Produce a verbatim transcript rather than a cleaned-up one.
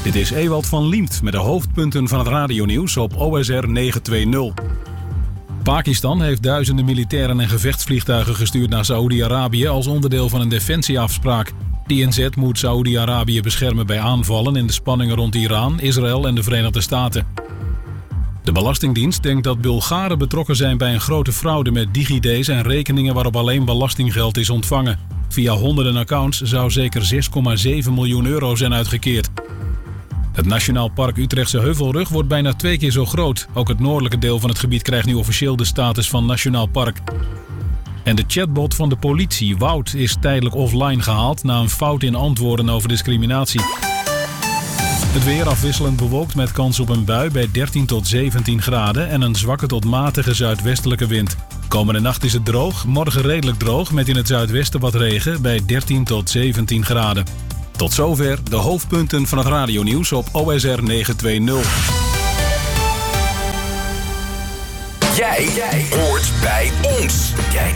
Dit is Ewald van Liemt met de hoofdpunten van het radionieuws op O S R negenhonderdtwintig. Pakistan heeft duizenden militairen en gevechtsvliegtuigen gestuurd naar Saoedi-Arabië als onderdeel van een defensieafspraak. De I N Z moet Saoedi-Arabië beschermen bij aanvallen in de spanningen rond Iran, Israël en de Verenigde Staten. De Belastingdienst denkt dat Bulgaren betrokken zijn bij een grote fraude met DigiD's en rekeningen waarop alleen belastinggeld is ontvangen. Via honderden accounts zou zeker zes komma zeven miljoen euro zijn uitgekeerd. Het Nationaal Park Utrechtse Heuvelrug wordt bijna twee keer zo groot. Ook het noordelijke deel van het gebied krijgt nu officieel de status van Nationaal Park. En de chatbot van de politie, Wout, is tijdelijk offline gehaald na een fout in antwoorden over discriminatie. Het weer afwisselend bewolkt met kans op een bui bij dertien tot zeventien graden en een zwakke tot matige zuidwestelijke wind. Komende nacht is het droog, morgen redelijk droog met in het zuidwesten wat regen bij dertien tot zeventien graden. Tot zover de hoofdpunten van het radionieuws op O S R negenhonderdtwintig. Jij, jij hoort bij ons. Jij